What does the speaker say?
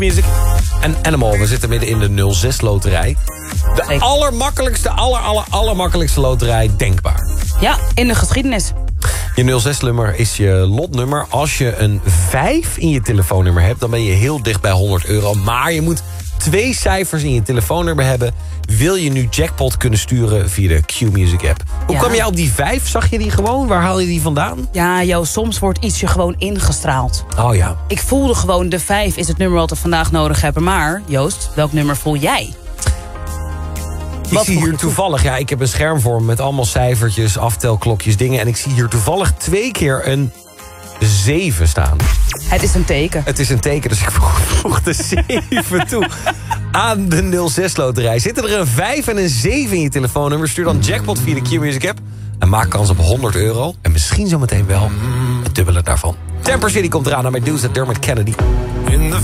Music en Animal. We zitten midden in de 06-loterij. De allermakkelijkste loterij denkbaar. Ja, in de geschiedenis. Je 06-nummer is je lotnummer. Als je een 5 in je telefoonnummer hebt, dan ben je heel dicht bij €100. Maar je moet 2 cijfers in je telefoonnummer hebben. Wil je nu jackpot kunnen sturen via de Q-Music app. Hoe kwam jij op die 5? Zag je die gewoon? Waar haal je die vandaan? Ja, joh, soms wordt iets je gewoon ingestraald. Oh ja. Ik voelde gewoon, de 5 is het nummer wat we vandaag nodig hebben. Maar, Joost, welk nummer voel jij? Ik zie hier toevallig, ik heb een scherm voor me met allemaal cijfertjes, aftelklokjes, dingen. En ik zie hier toevallig 2 keer een 7 staan. Het is een teken. Het is een teken, dus ik voeg de 7 toe aan de 06-loterij. Zitten er een 5 en een 7 in je telefoonnummer? Stuur dan jackpot via de Q-Music app en maak kans op €100. En misschien zometeen wel het dubbele daarvan. Temper City komt eraan naar Medusa, Dermot Kennedy.